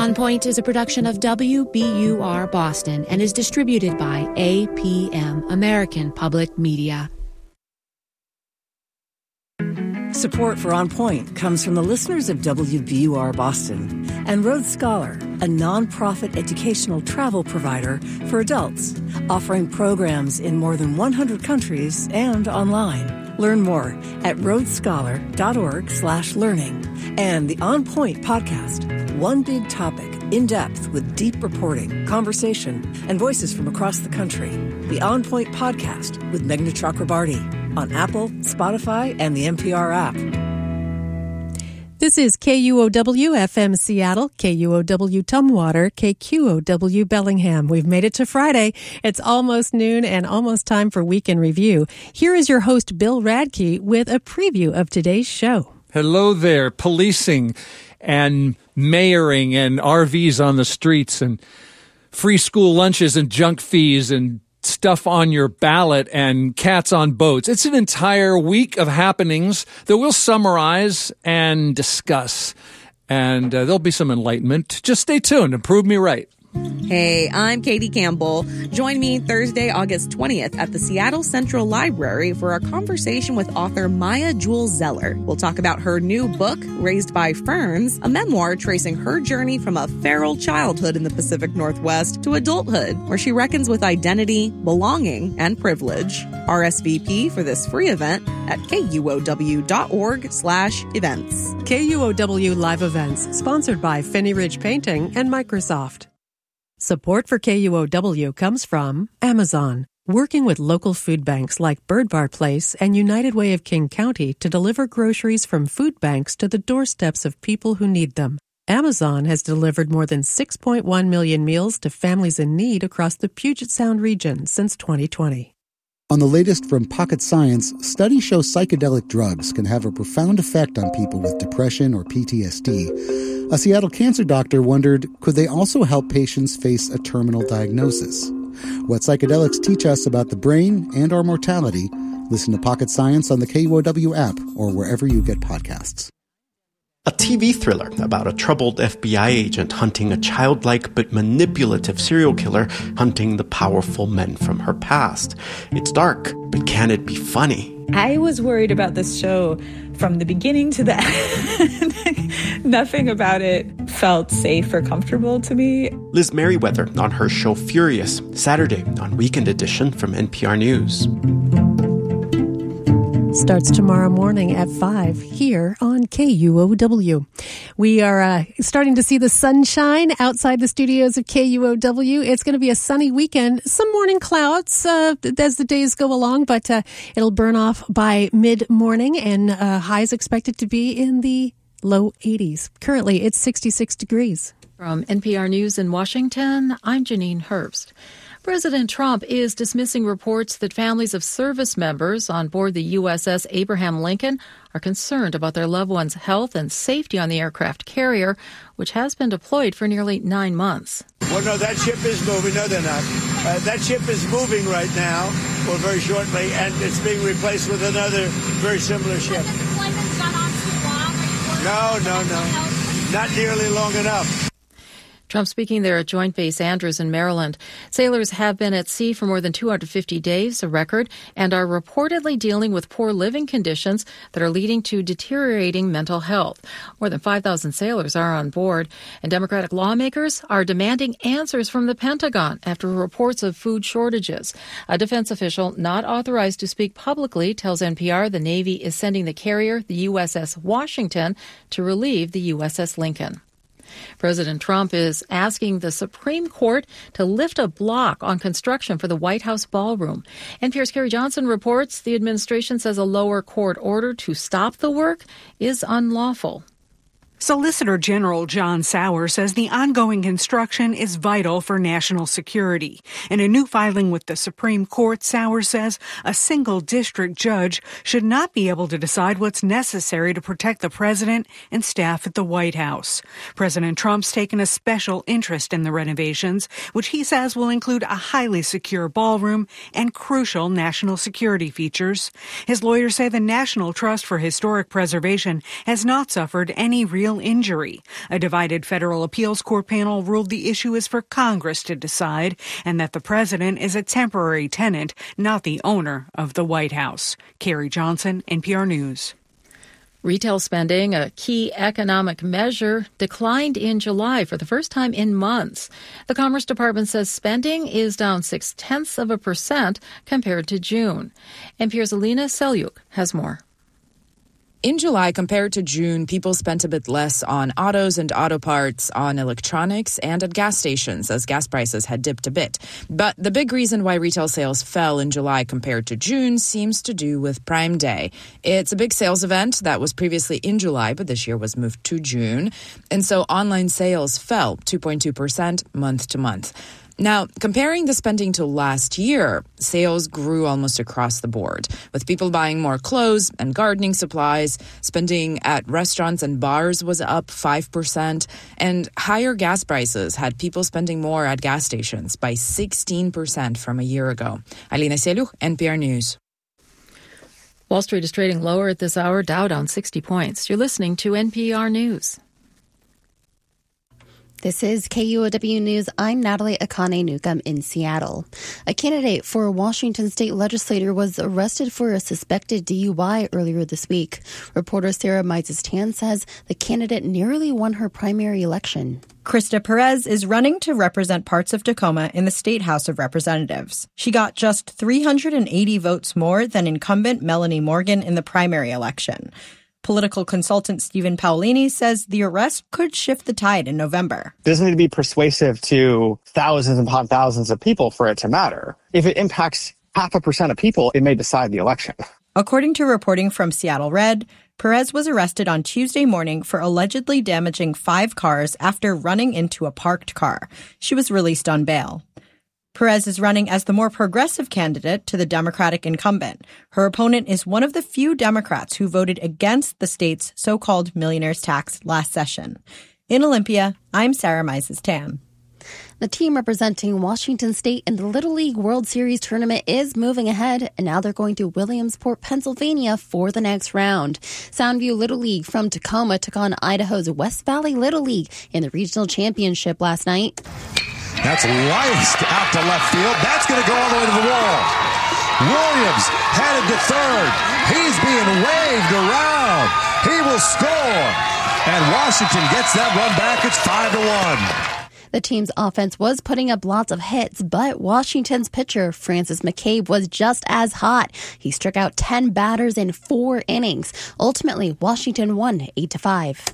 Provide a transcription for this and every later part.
On Point is a production of WBUR Boston and is distributed by APM, American Public Media. Support for On Point comes from the listeners of WBUR Boston and Road Scholar, a nonprofit educational travel provider for adults, offering programs in more than 100 countries and online. Learn more at roadscholar.org/learning. And the On Point podcast, one big topic, in depth with deep reporting, conversation, and voices from across the country. The On Point podcast with Meghna Chakrabarty on Apple, Spotify, and the NPR app. This is KUOW-FM Seattle, KUOW Tumwater, KQOW Bellingham. We've made it to Friday. It's almost noon and almost time for Weekend Review. Here is your host, Bill Radke, with a preview of today's show. Hello there. Policing and mayoring and RVs on the streets and free school lunches and junk fees and stuff on your ballot and cats on boats. It's an entire week of happenings that we'll summarize and discuss. And there'll be some enlightenment. Just stay tuned and prove me right. Hey, I'm Katie Campbell. Join me Thursday, August 20th at the Seattle Central Library for a conversation with author Maya Jewel Zeller. We'll talk about her new book, Raised by Ferns, a memoir tracing her journey from a feral childhood in the Pacific Northwest to adulthood, where she reckons with identity, belonging, and privilege. RSVP for this free event at kuow.org/events. KUOW Live Events, sponsored by Finney Ridge Painting and Microsoft. Support for KUOW comes from Amazon, working with local food banks like Bird Bar Place and United Way of King County to deliver groceries from food banks to the doorsteps of people who need them. Amazon has delivered more than 6.1 million meals to families in need across the Puget Sound region since 2020. On the latest from Pocket Science, studies show psychedelic drugs can have a profound effect on people with depression or PTSD. A Seattle cancer doctor wondered, could they also help patients face a terminal diagnosis? What psychedelics teach us about the brain and our mortality. Listen to Pocket Science on the KUOW app or wherever you get podcasts. A TV thriller about a troubled FBI agent hunting a childlike but manipulative serial killer hunting the powerful men from her past. It's dark, but can it be funny? I was worried about this show from the beginning to the end. Nothing about it felt safe or comfortable to me. Liz Merriweather on her show Furious, Saturday on Weekend Edition from NPR News. Starts tomorrow morning at 5 here on KUOW. We are starting to see the sunshine outside the studios of KUOW. It's going to be a sunny weekend. Some morning clouds as the days go along, but it'll burn off by mid-morning, and highs expected to be in the low 80s. Currently, it's 66 degrees. From NPR News in Washington, I'm Janine Herbst. President Trump is dismissing reports that families of service members on board the USS Abraham Lincoln are concerned about their loved ones' health and safety on the aircraft carrier, which has been deployed for nearly 9 months. Well, no, that ship is moving. No, they're not. That ship is moving right now, or very shortly, and it's being replaced with another very similar ship. The deployment's gone on too long? No. Not nearly long enough. Trump speaking there at Joint Base Andrews in Maryland. Sailors have been at sea for more than 250 days, a record, and are reportedly dealing with poor living conditions that are leading to deteriorating mental health. More than 5,000 sailors are on board, and Democratic lawmakers are demanding answers from the Pentagon after reports of food shortages. A defense official not authorized to speak publicly tells NPR the Navy is sending the carrier, the USS Washington, to relieve the USS Lincoln. President Trump is asking the Supreme Court to lift a block on construction for the White House ballroom. NPR's Carrie Johnson reports the administration says a lower court order to stop the work is unlawful. Solicitor General John Sauer says the ongoing construction is vital for national security. In a new filing with the Supreme Court, Sauer says a single district judge should not be able to decide what's necessary to protect the president and staff at the White House. President Trump's taken a special interest in the renovations, which he says will include a highly secure ballroom and crucial national security features. His lawyers say the National Trust for Historic Preservation has not suffered any real real injury. A divided federal appeals court panel ruled the issue is for Congress to decide and that the president is a temporary tenant, not the owner of the White House. Carrie Johnson, NPR News. Retail spending, a key economic measure, declined in July for the first time in months. The Commerce Department says spending is down 0.6% compared to June. NPR's Alina Selyuk has more. In July, compared to June, people spent a bit less on autos and auto parts, on electronics, and at gas stations as gas prices had dipped a bit. But the big reason why retail sales fell in July compared to June seems to do with Prime Day. It's a big sales event that was previously in July, but this year was moved to June. And so online sales fell 2.2% month to month. Now, comparing the spending to last year, sales grew almost across the board, with people buying more clothes and gardening supplies. Spending at restaurants and bars was up 5%, and higher gas prices had people spending more at gas stations by 16% from a year ago. Alina Selyuk, NPR News. Wall Street is trading lower at this hour, Dow down 60 points. You're listening to NPR News. This is KUOW News. I'm Natalie Akane Newcomb in Seattle. A candidate for a Washington state legislator was arrested for a suspected DUI earlier this week. Reporter Sarah Mises-Tan says the candidate nearly won her primary election. Krista Perez is running to represent parts of Tacoma in the State House of Representatives. She got just 380 votes more than incumbent Melanie Morgan in the primary election. Political consultant Stephen Paolini says the arrest could shift the tide in November. It doesn't need to be persuasive to thousands upon thousands of people for it to matter. If it impacts 0.5% of people, it may decide the election. According to reporting from Seattle Red, Perez was arrested on Tuesday morning for allegedly damaging 5 cars after running into a parked car. She was released on bail. Perez is running as the more progressive candidate to the Democratic incumbent. Her opponent is one of the few Democrats who voted against the state's so-called millionaire's tax last session. In Olympia, I'm Sarah Mises-Tan. The team representing Washington State in the Little League World Series tournament is moving ahead, and now they're going to Williamsport, Pennsylvania for the next round. Soundview Little League from Tacoma took on Idaho's West Valley Little League in the regional championship last night. That's laced out to left field. That's going to go all the way to the wall. Williams headed to third. He's being waved around. He will score. And Washington gets that run back. It's 5-1. The team's offense was putting up lots of hits, but Washington's pitcher, Francis McCabe, was just as hot. He struck out 10 batters in 4 innings. Ultimately, Washington won 8-5.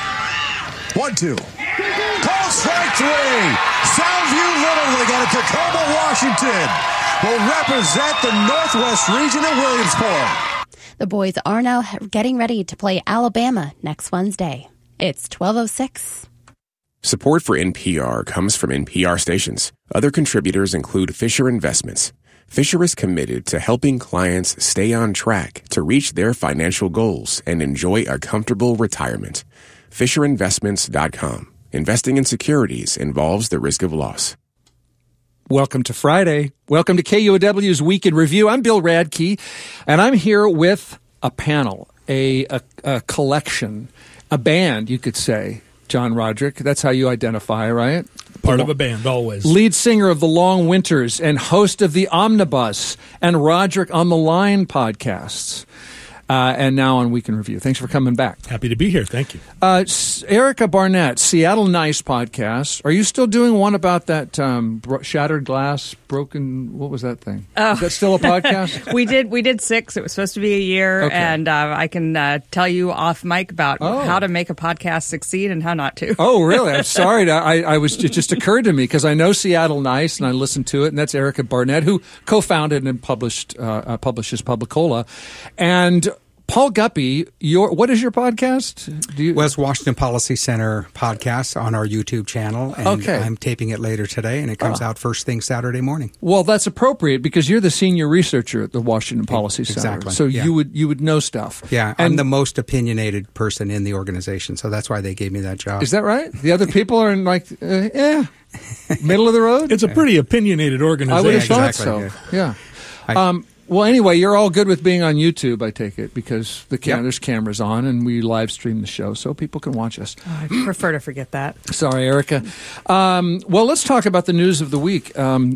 1-2. Call strike 3. Soundview Little League out of Tacoma, Washington will represent the Northwest region at Williamsport. The boys are now getting ready to play Alabama next Wednesday. It's 12:06. Support for NPR comes from NPR stations. Other contributors include Fisher Investments. Fisher is committed to helping clients stay on track to reach their financial goals and enjoy a comfortable retirement. FisherInvestments.com. Investing in securities involves the risk of loss. Welcome to Friday. Welcome to KUOW's Week in Review. I'm Bill Radke, and I'm here with a panel, a collection, a band, you could say. John Roderick, that's how you identify, right? Part of a band, always. Lead singer of The Long Winters and host of the Omnibus and Roderick on the Line podcasts. And now on Week in Review. Thanks for coming back. Happy to be here. Thank you. Erica Barnett, Seattle Nice podcast. Are you still doing one about that shattered glass, broken? What was that thing? Oh. Is that still a podcast? We did 6. It was supposed to be a year, okay. And I can tell you off mic about how to make a podcast succeed and how not to. Oh, really? I'm sorry. It just occurred to me because I know Seattle Nice and I listened to it, and that's Erica Barnett, who co-founded and publishes Publicola, and Paul Guppy, what is your podcast? West Washington Policy Center podcast on our YouTube channel, and okay. I'm taping it later today, and it comes out first thing Saturday morning. Well, that's appropriate because you're the senior researcher at the Washington Policy Center, exactly. So you would know stuff. Yeah, I'm the most opinionated person in the organization, so that's why they gave me that job. Is that right? The other people are in middle of the road. It's a pretty opinionated organization. I would have thought so. Yeah. Well, anyway, you're all good with being on YouTube, I take it, because there's cameras on and we live stream the show so people can watch us. I prefer to forget that. Sorry, Erica. Well, let's talk about the news of the week.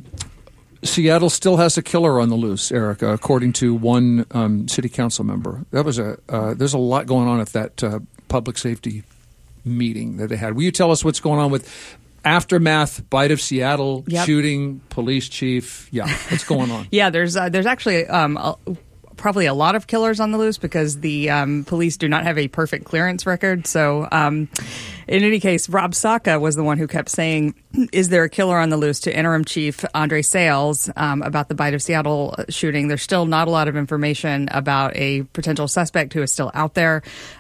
Seattle still has a killer on the loose, Erica, according to one city council member. That was there's a lot going on at that public safety meeting that they had. Will you tell us what's going on with aftermath, Bite of Seattle, shooting, police chief? Yeah, what's going on? Yeah, there's actually probably a lot of killers on the loose because the police do not have a perfect clearance record. So in any case, Rob Saka was the one who kept saying, is there a killer on the loose, to interim chief Andre Sales about the Bite of Seattle shooting. There's still not a lot of information about a potential suspect who is still out there.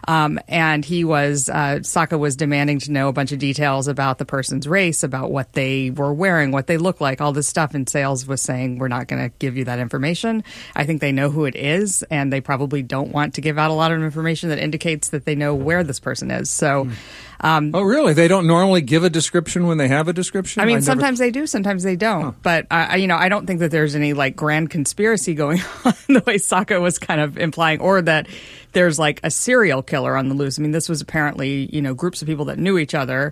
And Saka was demanding to know a bunch of details about the person's race, about what they were wearing, what they look like, all this stuff. And Sales was saying, we're not going to give you that information. I think they know who it is, and they probably don't want to give out a lot of information that indicates that they know where this person is. So, oh, really? They don't normally give a description when they have a description? I mean, sometimes they do, sometimes they don't. Huh. But, I don't think that there's any, grand conspiracy going on the way Saka was kind of implying, or that there's, a serial killer on the loose. I mean, this was apparently, groups of people that knew each other.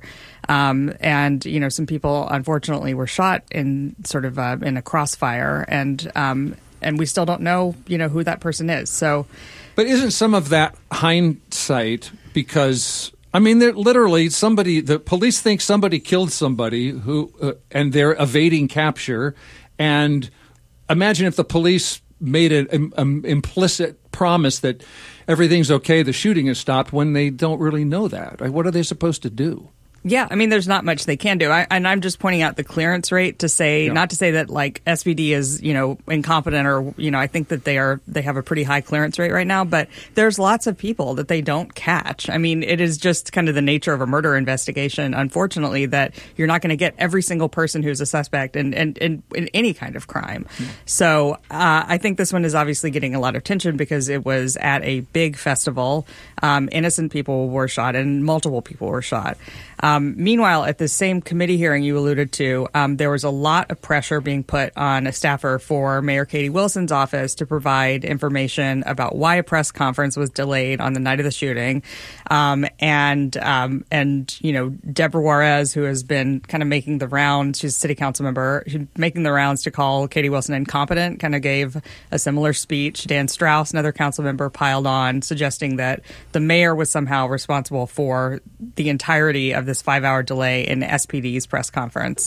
And, some people, unfortunately, were shot in sort of in a crossfire. And we still don't know, who that person is. So, but isn't some of that hindsight? Because I mean, they're literally the police think somebody killed somebody and they're evading capture. And imagine if the police made an implicit promise that everything's okay, the shooting has stopped, when they don't really know that. What are they supposed to do? Yeah, I mean, there's not much they can do. And I'm just pointing out the clearance rate to say, not to say that SPD is, incompetent, or, I think that they have a pretty high clearance rate right now, but there's lots of people that they don't catch. I mean, it is just kind of the nature of a murder investigation, unfortunately, that you're not going to get every single person who's a suspect in any kind of crime. So I think this one is obviously getting a lot of attention because it was at a big festival. Innocent people were shot and multiple people were shot. Meanwhile, at the same committee hearing you alluded to, there was a lot of pressure being put on a staffer for Mayor Katie Wilson's office to provide information about why a press conference was delayed on the night of the shooting. And Deborah Juarez, who has been kind of making the rounds, she's a city council member, making the rounds to call Katie Wilson incompetent, kind of gave a similar speech. Dan Strauss, another council member, piled on, suggesting that the mayor was somehow responsible for the entirety of this 5-hour delay in SPD's press conference.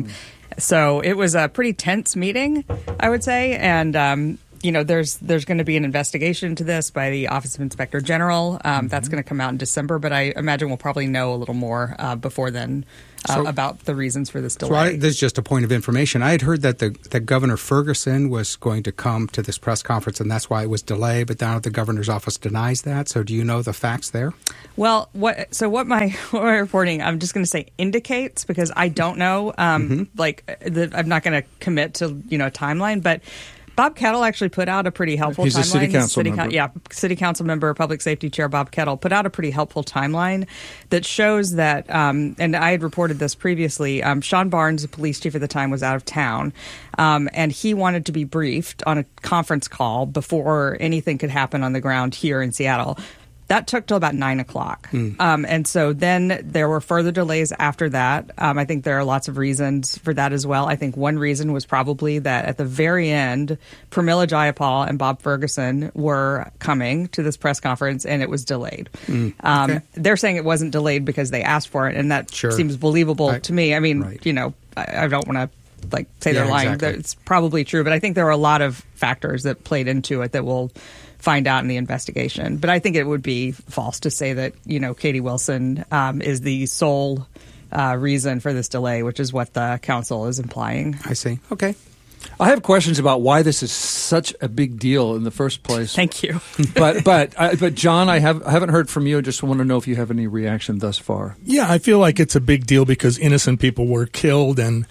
So it was a pretty tense meeting, I would say. And, there's going to be an investigation into this by the Office of Inspector General. That's going to come out in December, but I imagine we'll probably know a little more before then about the reasons for this delay. So this is just a point of information. I had heard that that Governor Ferguson was going to come to this press conference, and that's why it was delayed, but now the governor's office denies that. So do you know the facts there? Well, what my reporting, I'm just going to say indicates, because I don't know. I'm not going to commit to, a timeline, but Bob Kettle actually put out a pretty helpful timeline. He's a city council member. City council member, public safety chair Bob Kettle put out a pretty helpful timeline that shows that, and I had reported this previously, Sean Barnes, the police chief at the time, was out of town, and he wanted to be briefed on a conference call before anything could happen on the ground here in Seattle. That took till about 9 o'clock. And so then there were further delays after that. I think there are lots of reasons for that as well. I think one reason was probably that at the very end, Pramila Jayapal and Bob Ferguson were coming to this press conference, and it was delayed. Okay. They're saying it wasn't delayed because they asked for it, and that seems believable to me. I mean, I don't want to say they're lying. Exactly. It's probably true, but I think there are a lot of factors that played into it that we'll find out in the investigation. But I think it would be false to say that, Katie Wilson is the sole reason for this delay, which is what the council is implying. I see. Okay. I have questions about why this is such a big deal in the first place. Thank you. but John, I haven't heard from you. I just want to know if you have any reaction thus far. Yeah, I feel like it's a big deal because innocent people were killed, and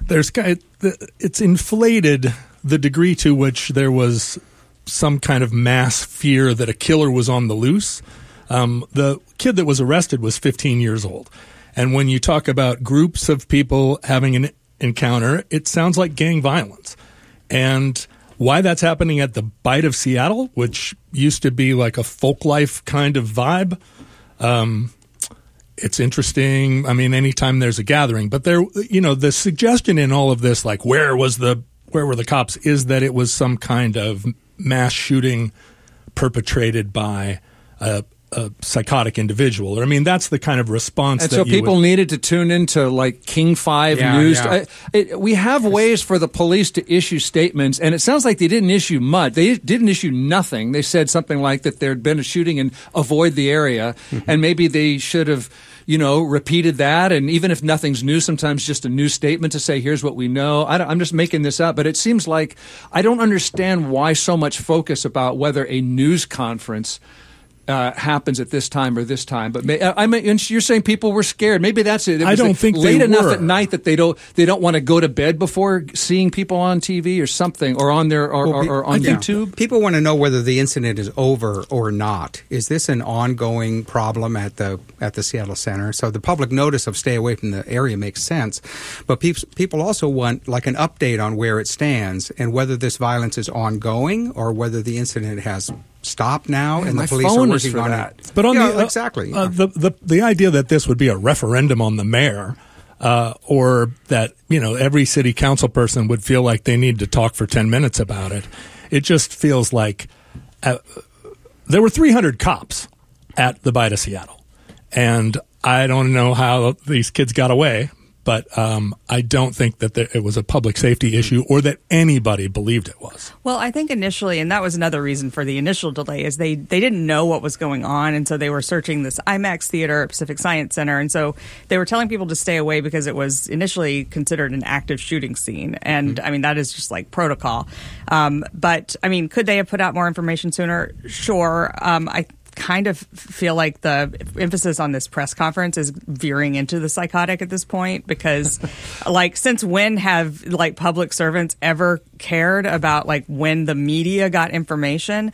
it's inflated the degree to which there was some kind of mass fear that a killer was on the loose. The kid that was arrested was 15 years old. And when you talk about groups of people having an encounter, it sounds like gang violence. And why that's happening at the Bite of Seattle, which used to be like a folk life kind of vibe. It's interesting. I mean, anytime there's a gathering, but there, the suggestion in all of this, like where were the cops, is that it was some kind of mass shooting perpetrated by a psychotic individual. I mean, that's the kind of response. And so people needed to tune into like King 5 News. Yeah. We have ways for the police to issue statements, and it sounds like they didn't issue much. They didn't issue nothing. They said something like that there had been a shooting and avoid the area, and maybe they should have repeated that. And even if nothing's new, sometimes just a new statement to say, here's what we know. I'm just making this up, but it seems like I don't understand why so much focus about whether a news conference happens at this time or this time. But and you're saying people were scared. Maybe that's it. I don't think late they enough were. At night that they don't want to go to bed before seeing people on TV or something, or on their or on YouTube. People want to know whether the incident is over or not. Is this an ongoing problem at the Seattle Center? So the public notice of stay away from the area makes sense, but people also want like an update on where it stands and whether this violence is ongoing or whether the incident has stopped now, and the police are working on it. But on exactly. The idea that this would be a referendum on the mayor, or that every city council person would feel like they need to talk for 10 minutes about it, it just feels like there were 300 cops at the Bite of Seattle, and I don't know how these kids got away. But I don't think that it was a public safety issue or that anybody believed it was. Well, I think initially, and that was another reason for the initial delay, is they didn't know what was going on. And so they were searching this IMAX theater, Pacific Science Center. And so they were telling people to stay away because it was initially considered an active shooting scene. And I mean, that is just like protocol. But I mean, could they have put out more information sooner? Sure. I kind of feel like the emphasis on this press conference is veering into the psychotic at this point, because like, since when have like public servants ever cared about like when the media got information?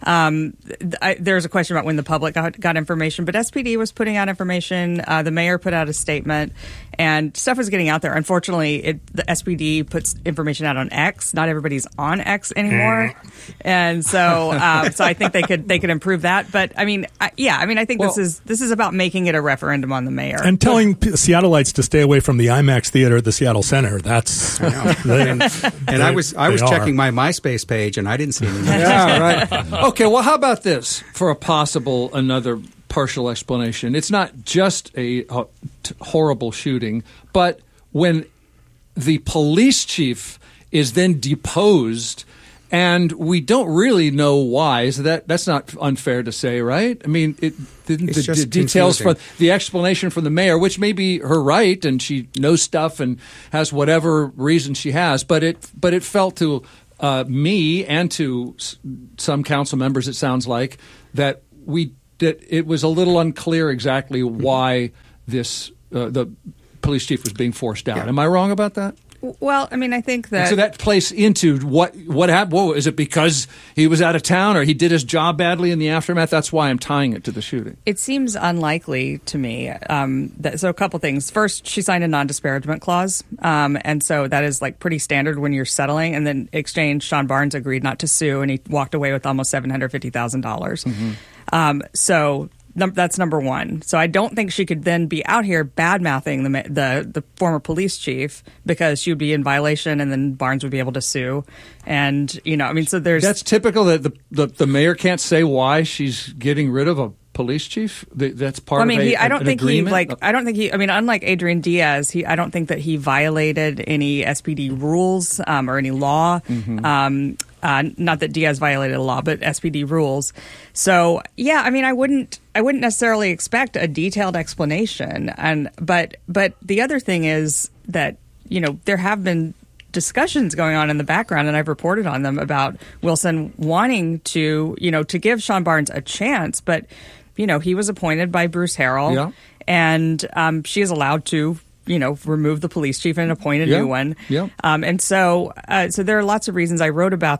There's a question about when the public got information, but SPD was putting out information. The mayor put out a statement, and stuff was getting out there. Unfortunately, the SPD puts information out on X. Not everybody's on X anymore, and so I think they could improve that. But I mean, I think this is about making it a referendum on the mayor and telling Seattleites to stay away from the IMAX theater at the Seattle Center. That's and I was checking my MySpace page and I didn't see anything. Yeah, right. Okay, well, how about this for another partial explanation? It's not just a horrible shooting, but when the police chief is then deposed, and we don't really know why. So that's not unfair to say, right? I mean, the details for the explanation from the mayor, which may be her right, and she knows stuff and has whatever reason she has, but it felt to me and to some council members, it sounds like, that it was a little unclear exactly why the police chief was being forced out. Yeah. Am I wrong about that? Well, I mean, I think that... And so that plays into what happened. What, is it because he was out of town or he did his job badly in the aftermath? That's why I'm tying it to the shooting. It seems unlikely to me. So a couple things. First, she signed a non-disparagement clause. And so that is like pretty standard when you're settling. And then exchange, Sean Barnes agreed not to sue, and he walked away with almost $750,000. Mm-hmm. So... That's number one. So I don't think she could then be out here bad-mouthing the former police chief, because she would be in violation, and then Barnes would be able to sue. And, I mean, so that's typical that the mayor can't say why she's getting rid of a police chief. That's part of an agreement. Unlike Adrian Diaz, I don't think that he violated any SPD rules or any law. Mm-hmm. Not that Diaz violated a law, but SPD rules. So, yeah, I mean, I wouldn't necessarily expect a detailed explanation. But the other thing is that, there have been discussions going on in the background, and I've reported on them, about Wilson wanting to give Sean Barnes a chance. But, he was appointed by Bruce Harrell, yeah. And she is allowed to remove the police chief and appoint a new one. Yeah. And so there are lots of reasons. I wrote about,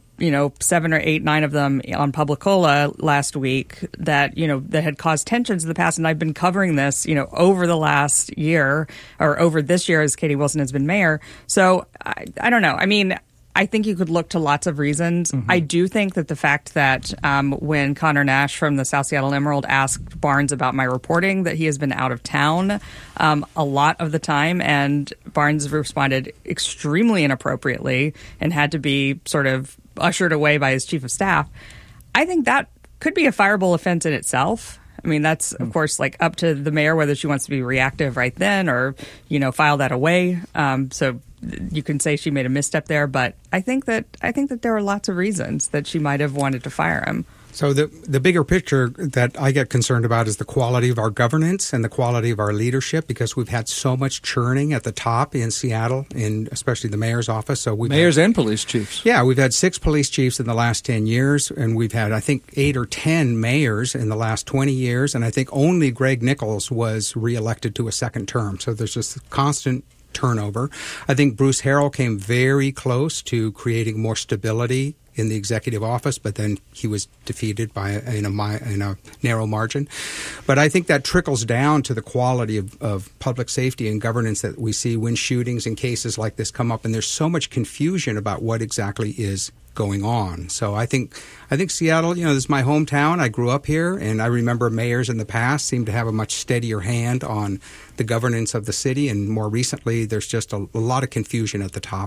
7 or 8, 9 of them on Publicola last week that had caused tensions in the past. And I've been covering this, over the last year, or over this year as Katie Wilson has been mayor. So I don't know. I mean, I think you could look to lots of reasons. Mm-hmm. I do think that the fact that when Connor Nash from the South Seattle Emerald asked Barnes about my reporting, that he has been out of town a lot of the time, and Barnes responded extremely inappropriately and had to be sort of ushered away by his chief of staff. I think that could be a fireable offense in itself. I mean, that's, of course, like up to the mayor whether she wants to be reactive right then or, file that away. So you can say she made a misstep there, but I think that there are lots of reasons that she might have wanted to fire him. So the bigger picture that I get concerned about is the quality of our governance and the quality of our leadership, because we've had so much churning at the top in Seattle, in especially the mayor's office. So mayors and police chiefs. Yeah, we've had 6 police chiefs in the last 10 years, and we've had, I think, 8 or 10 mayors in the last 20 years, and I think only Greg Nichols was reelected to a second term. So there's just constant turnover. I think Bruce Harrell came very close to creating more stability in the executive office, but then he was defeated in a narrow margin. But I think that trickles down to the quality of public safety and governance that we see when shootings and cases like this come up, and there's so much confusion about what exactly is going on. So I think Seattle, this is my hometown. I grew up here, and I remember mayors in the past seemed to have a much steadier hand on the governance of the city, and more recently there's just a lot of confusion at the top.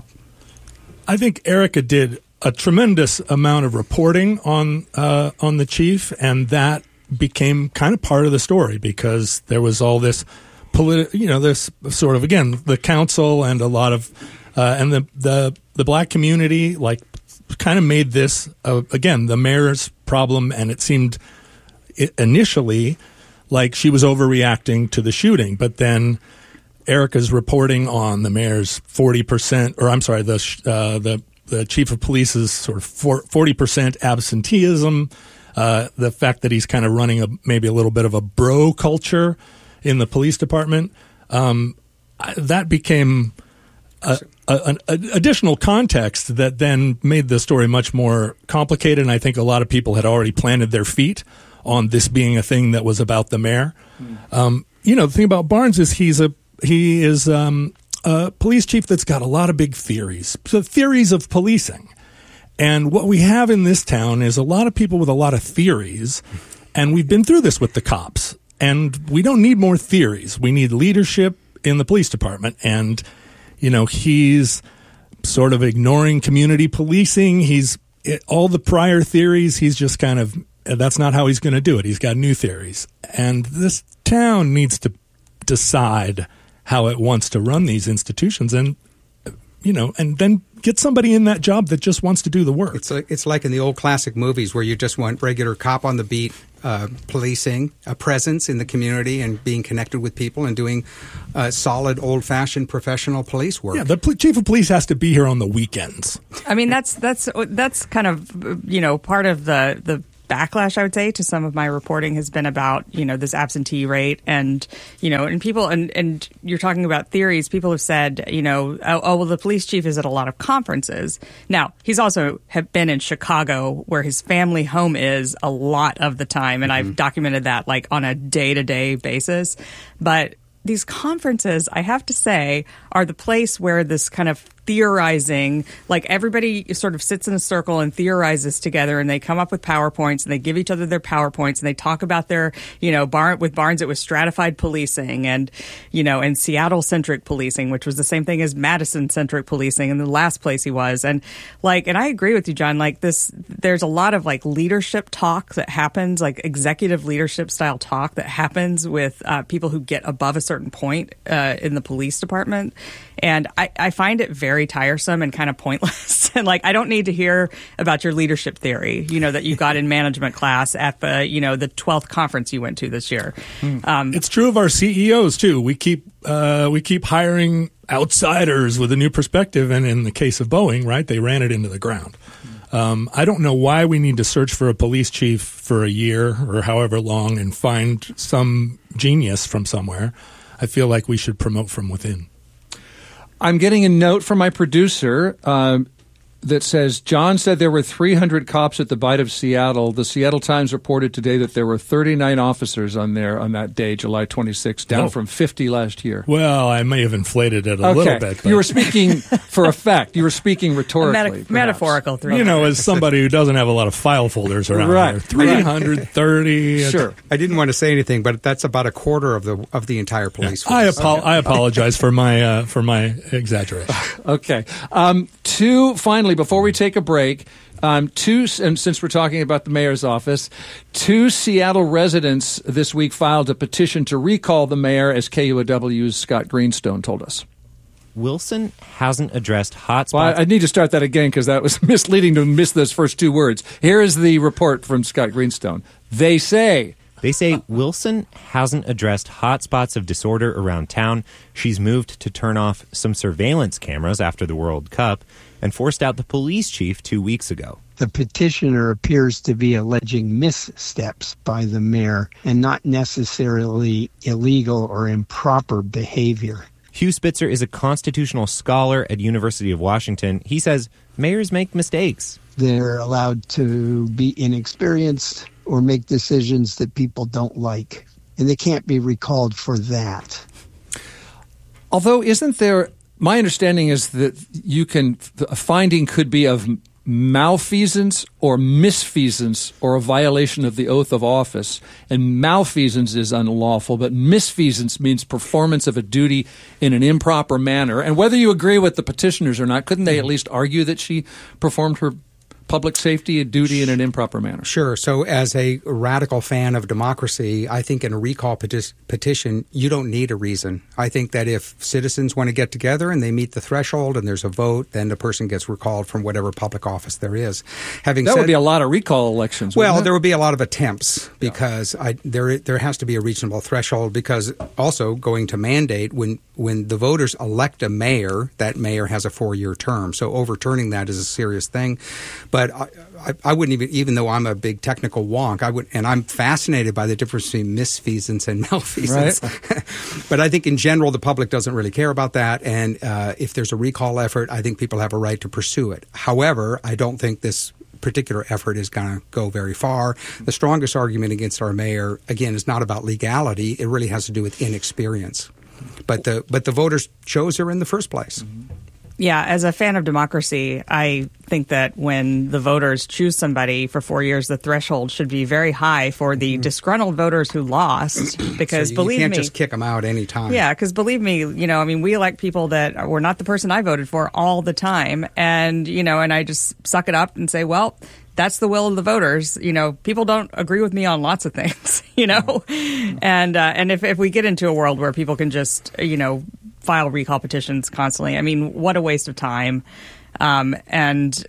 I think Erica did a tremendous amount of reporting on the chief, and that became kind of part of the story because there was all this this sort of, again, the council and a lot of and the black community kind of made this again the mayor's problem, and it seemed initially like she was overreacting to the shooting, but then Erica's reporting on the mayor's 40%, or I'm sorry, the chief of police's sort of 40% absenteeism, the fact that he's kind of running maybe a little bit of a bro culture in the police department, that became an additional context that then made the story much more complicated. And I think a lot of people had already planted their feet on this being a thing that was about the mayor. The thing about Barnes is he is a police chief that's got a lot of big theories, so theories of policing. And what we have in this town is a lot of people with a lot of theories, and we've been through this with the cops. And we don't need more theories. We need leadership in the police department. And, he's sort of ignoring community policing. All the prior theories, he's just kind of, that's not how he's going to do it. He's got new theories. And this town needs to decide how it wants to run these institutions, and and then get somebody in that job that just wants to do the work. It's like in the old classic movies where you just want regular cop on the beat, policing, a presence in the community and being connected with people and doing solid, old-fashioned professional police work. Yeah, the chief of police has to be here on the weekends. I mean, that's kind of part of the backlash, I would say, to some of my reporting has been about, this absentee rate and people, and you're talking about theories. People have said, well, the police chief is at a lot of conferences. Now, he's also been in Chicago where his family home is a lot of the time. And I've documented that on a day-to-day basis. But these conferences, I have to say, are the place where this kind of theorizing, everybody sort of sits in a circle and theorizes together, and they come up with PowerPoints, and they give each other their PowerPoints, and they talk about their, with Barnes, it was stratified policing and Seattle-centric policing, which was the same thing as Madison-centric policing in the last place he was. And and I agree with you, John, there's a lot of leadership talk that happens, executive leadership style talk that happens with people who get above a certain point in the police department. And I find it very tiresome and kind of pointless. And I don't need to hear about your leadership theory, that you got in management class at the, the 12th conference you went to this year. It's true of our CEOs too. We keep hiring outsiders with a new perspective. And in the case of Boeing, right, they ran it into the ground. I don't know why we need to search for a police chief for a year or however long and find some genius from somewhere. I feel like we should promote from within. I'm getting a note from my producer. that says, John said there were 300 cops at the Bite of Seattle. The Seattle Times reported today that there were 39 officers on that day, July 26th, down from 50 last year. Well, I may have inflated it a little bit. But you were speaking for effect. You were speaking rhetorically. Metaphorical. As somebody who doesn't have a lot of file folders around here. 330. Sure. I didn't want to say anything, but that's about a quarter of the entire police force. I apologize for my exaggeration. Okay. Finally, before we take a break, and since we're talking about the mayor's office, 2 Seattle residents this week filed a petition to recall the mayor, as KUOW's Scott Greenstone told us. Wilson hasn't addressed hotspots. Well, I need to start that again because that was misleading to miss those first 2 words. Here is the report from Scott Greenstone. They say Wilson hasn't addressed hotspots of disorder around town. She's moved to turn off some surveillance cameras after the World Cup and forced out the police chief 2 weeks ago. The petitioner appears to be alleging missteps by the mayor and not necessarily illegal or improper behavior. Hugh Spitzer is a constitutional scholar at University of Washington. He says mayors make mistakes. They're allowed to be inexperienced or make decisions that people don't like, and they can't be recalled for that. Although, my understanding is that a finding could be of malfeasance or misfeasance or a violation of the oath of office. And malfeasance is unlawful, but misfeasance means performance of a duty in an improper manner. And whether you agree with the petitioners or not, couldn't they at least argue that she performed her public safety duty in an improper manner? Sure. So as a radical fan of democracy, I think in a recall petition, you don't need a reason. I think that if citizens want to get together and they meet the threshold and there's a vote, then the person gets recalled from whatever public office there is. That would be a lot of recall elections. Well, there would be a lot of attempts because there has to be a reasonable threshold, because also going to mandate when the voters elect a mayor, that mayor has a 4-year term. So overturning that is a serious thing. But I wouldn't even though I'm a big technical wonk, and I'm fascinated by the difference between misfeasance and malfeasance. Right. But I think in general, the public doesn't really care about that. And if there's a recall effort, I think people have a right to pursue it. However, I don't think this particular effort is going to go very far. The strongest argument against our mayor, again, is not about legality. It really has to do with inexperience. But the voters chose her in the first place. Mm-hmm. Yeah, as a fan of democracy, I think that when the voters choose somebody for 4 years, the threshold should be very high for the disgruntled voters who lost. Because so you can't just kick them out any time. Yeah, because believe me, we elect people that were not the person I voted for all the time, and and I just suck it up and say, well, that's the will of the voters. People don't agree with me on lots of things. And if we get into a world where people can just file recall petitions constantly, I mean, what a waste of time. And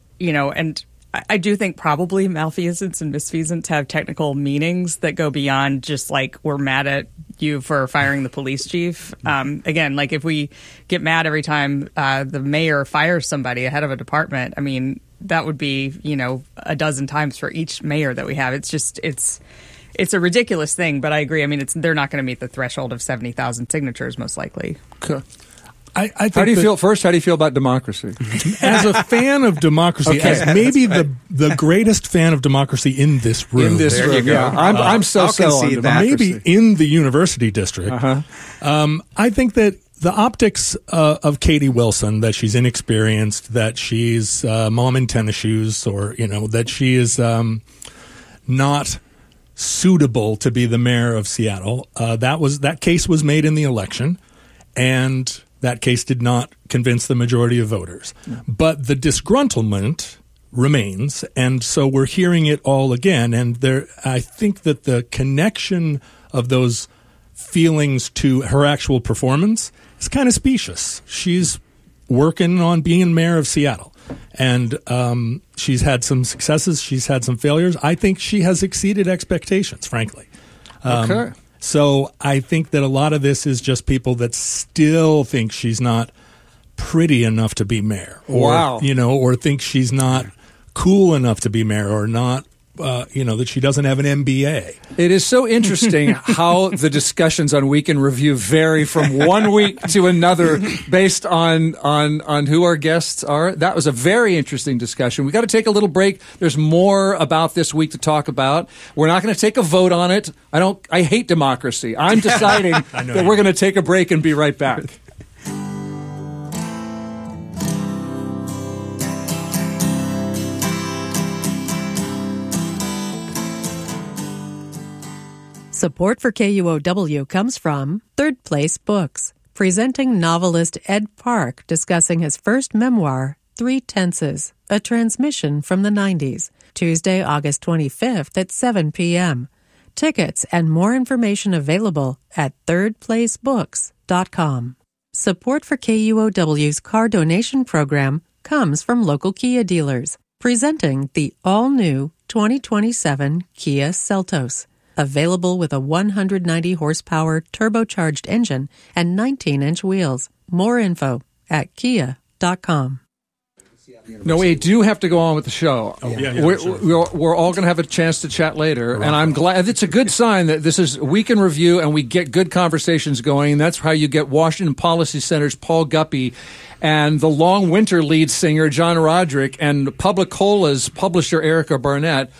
I do think probably malfeasance and misfeasance have technical meanings that go beyond just like we're mad at you for firing the police chief. Again, like if we get mad every time the mayor fires somebody head of a department, I mean, that would be, a dozen times for each mayor that we have. It's a ridiculous thing, but I agree. I mean, they're not going to meet the threshold of 70,000 signatures, most likely. Okay. I think how do you feel about democracy? As a fan of democracy, as maybe the greatest fan of democracy in this room. Yeah. I'm so on democracy. Maybe in the university district. I think that the optics of Katie Wilson, that she's inexperienced, that she's mom in tennis shoes, or that she is not suitable to be the mayor of Seattle. That case was made in the election, and that case did not convince the majority of voters. Yeah. But the disgruntlement remains, and so we're hearing it all again. And I think that the connection of those feelings to her actual performance is kind of specious. She's working on being mayor of Seattle, and she's had some successes. She's had some failures. I think she has exceeded expectations, frankly. Okay. So I think that a lot of this is just people that still think she's not pretty enough to be mayor, or or think she's not cool enough to be mayor, or not that she doesn't have an MBA. It is so interesting how the discussions on Week in Review vary from one week to another based on who our guests are. That was a very interesting discussion. We got to take a little break. There's more about this week to talk about. We're not going to take a vote on it. I hate democracy. I'm deciding that we're going to take a break and be right back. Support for KUOW comes from Third Place Books, presenting novelist Ed Park discussing his first memoir, Three Tenses, a transmission from the 90s, Tuesday, August 25th at 7 p.m. Tickets and more information available at thirdplacebooks.com. Support for KUOW's car donation program comes from local Kia dealers, presenting the all-new 2027 Kia Seltos. Available with a 190 horsepower turbocharged engine and 19-inch wheels. More info at kia.com. No, we do have to go on with the show. We're all going to have a chance to chat later, and I'm glad. It's a good sign that this is Week in Review, and we get good conversations going. That's how you get Washington Policy Center's Paul Guppy and the Long Winter lead singer John Roderick and Publicola's publisher Erica Barnett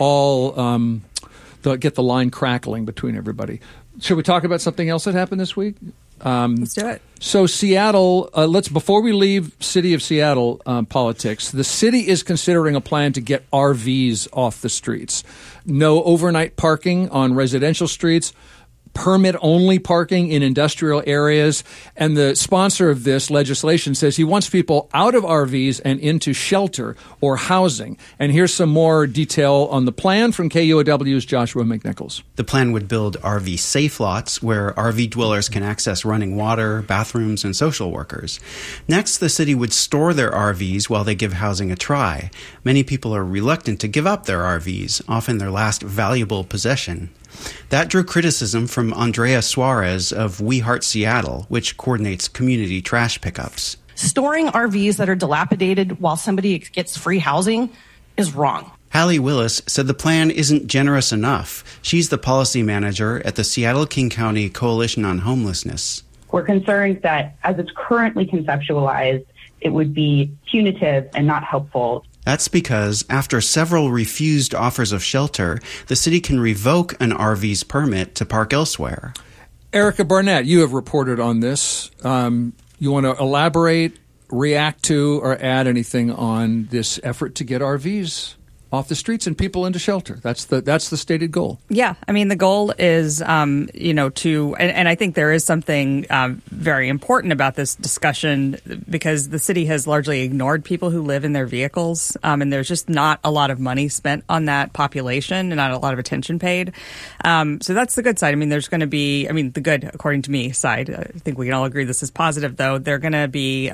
all get the line crackling between everybody. Should we talk about something else that happened this week? Let's do it. So Seattle, before we leave City of Seattle politics, the city is considering a plan to get RVs off the streets. No overnight parking on residential streets, permit-only parking in industrial areas, and the sponsor of this legislation says he wants people out of RVs and into shelter or housing. And here's some more detail on the plan from KUOW's Joshua McNichols. The plan would build RV safe lots where RV dwellers can access running water, bathrooms, and social workers. Next, the city would store their RVs while they give housing a try. Many people are reluctant to give up their RVs, often their last valuable possession. That drew criticism from Andrea Suarez of We Heart Seattle, which coordinates community trash pickups. Storing RVs that are dilapidated while somebody gets free housing is wrong. Hallie Willis said the plan isn't generous enough. She's the policy manager at the Seattle-King County Coalition on Homelessness. We're concerned that as it's currently conceptualized, it would be punitive and not helpful. That's because after several refused offers of shelter, the city can revoke an RV's permit to park elsewhere. Erica Barnett, you have reported on this. You want to elaborate, react to, or add anything on this effort to get RVs off the streets and people into shelter? That's the stated goal. Yeah, I mean, the goal is, and I think there is something very important about this discussion because the city has largely ignored people who live in their vehicles, and there's just not a lot of money spent on that population and not a lot of attention paid. So that's the good side. I mean, there's going to be, the good, according to me, side. I think we can all agree this is positive, though. They're going to be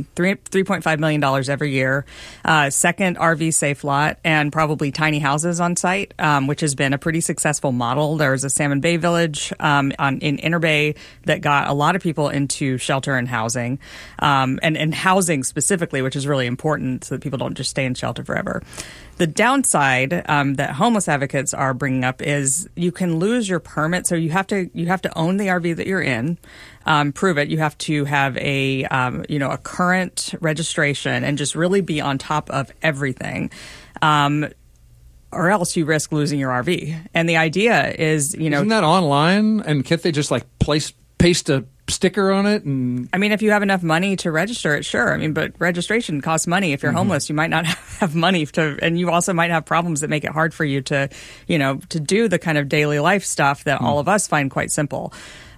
$3.5 million every year, second RV safe lot, and probably tiny houses on site, which has been a pretty successful model. There's a Salmon Bay Village in Inner Bay that got a lot of people into shelter and housing, and housing specifically, which is really important so that people don't just stay in shelter forever. The downside that homeless advocates are bringing up is you can lose your permit. So you have to own the RV that you're in, prove it. You have to have a current registration and just really be on top of everything. Or else you risk losing your RV. And the idea is, Isn't that online? And can't they just paste a sticker on it? And if you have enough money to register it, sure. But registration costs money. If you're homeless, you might not have money and you also might have problems that make it hard for you to do the kind of daily life stuff that all of us find quite simple.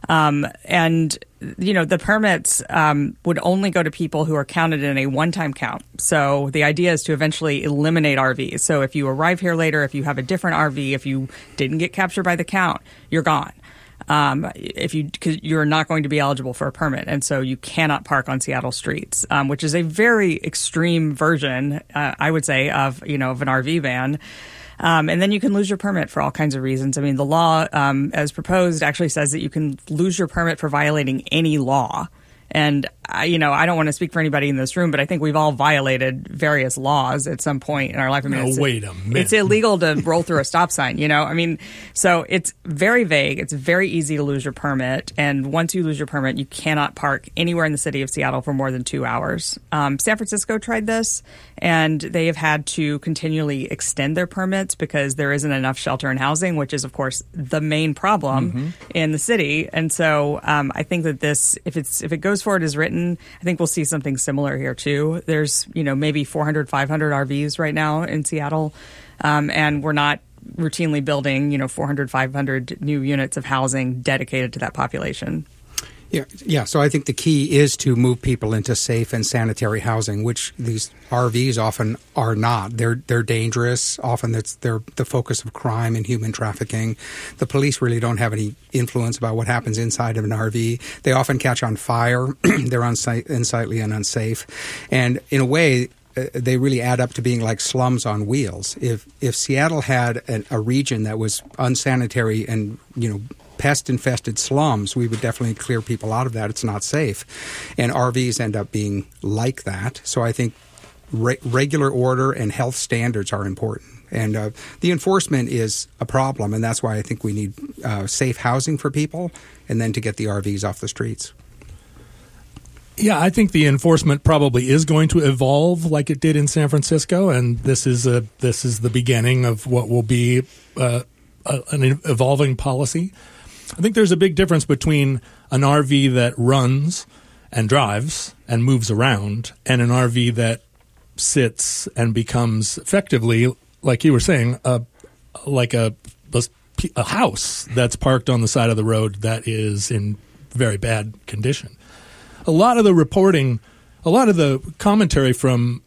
The permits would only go to people who are counted in a one-time count. So the idea is to eventually eliminate RVs. So if you arrive here later, if you have a different RV, if you didn't get captured by the count, you're gone. Because you're not going to be eligible for a permit, and so you cannot park on Seattle streets, which is a very extreme version, I would say, of an RV ban. And then you can lose your permit for all kinds of reasons. The law, as proposed, actually says that you can lose your permit for violating any law. And I don't want to speak for anybody in this room, but I think we've all violated various laws at some point in our life. I mean, wait a minute. It's illegal to roll through a stop sign, so it's very vague. It's very easy to lose your permit. And once you lose your permit, you cannot park anywhere in the city of Seattle for more than 2 hours. San Francisco tried this, and they have had to continually extend their permits because there isn't enough shelter and housing, which is, of course, the main problem in the city. And so I think that this, if it goes forward as written, I think we'll see something similar here too. There's, maybe 400, 500 RVs right now in Seattle, and we're not routinely building, 400, 500 new units of housing dedicated to that population. Yeah. So I think the key is to move people into safe and sanitary housing, which these RVs often are not. They're dangerous. Often they're the focus of crime and human trafficking. The police really don't have any influence about what happens inside of an RV. They often catch on fire. They're unsightly and unsafe. And in a way, they really add up to being like slums on wheels. If Seattle had a region that was unsanitary and, pest-infested slums, we would definitely clear people out of that. It's not safe. And RVs end up being like that. So I think regular order and health standards are important. And the enforcement is a problem, and that's why I think we need safe housing for people and then to get the RVs off the streets. Yeah, I think the enforcement probably is going to evolve like it did in San Francisco, and this is the beginning of what will be an evolving policy. I think there's a big difference between an RV that runs and drives and moves around and an RV that sits and becomes effectively, like you were saying, like a house that's parked on the side of the road that is in very bad condition. A lot of the reporting, a lot of the commentary from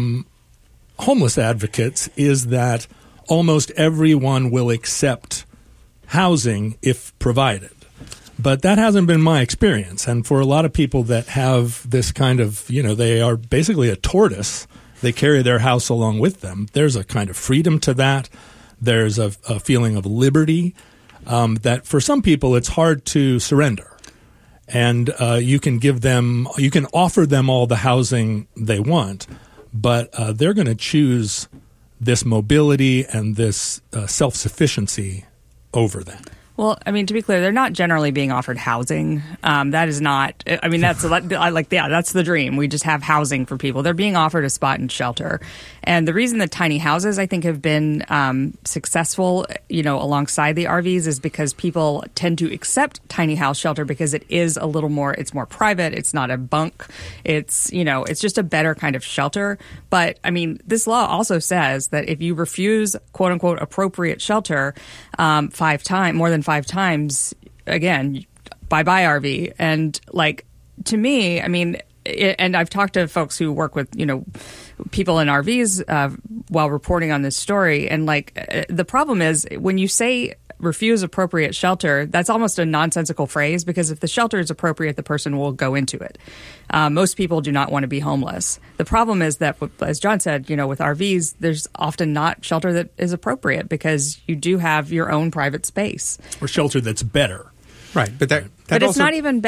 homeless advocates is that almost everyone will accept housing if provided. But that hasn't been my experience. And for a lot of people that have this kind of, they are basically a tortoise, they carry their house along with them. There's a kind of freedom to that. There's a feeling of liberty that for some people it's hard to surrender. And you can offer them all the housing they want, but they're going to choose this mobility and this self-sufficiency over that. Well, I mean, to be clear, they're not generally being offered housing. That is not, I mean, that's the dream. We just have housing for people. They're being offered a spot and shelter. And the reason that tiny houses, I think, have been successful, alongside the RVs is because people tend to accept tiny house shelter because it is it's more private. It's not a bunk. It's just a better kind of shelter. But, I mean, this law also says that if you refuse, quote unquote, appropriate shelter more than 5 times, again, bye-bye RV. And to me, I mean, and I've talked to folks who work with, people in RVs while reporting on this story. And the problem is when you say refuse appropriate shelter, that's almost a nonsensical phrase because if the shelter is appropriate, the person will go into it. Most people do not want to be homeless. The problem is that, as John said, with RVs, there's often not shelter that is appropriate because you do have your own private space. Or shelter that's better. Right, but but it's not even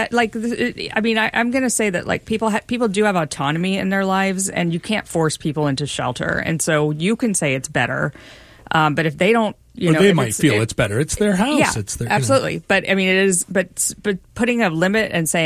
I mean, I'm going to say that people do have autonomy in their lives, and you can't force people into shelter. And so you can say it's better, but if they don't, they might feel it's better. It's their house. Yeah, it's their absolutely. But I mean, it is. But putting a limit and saying,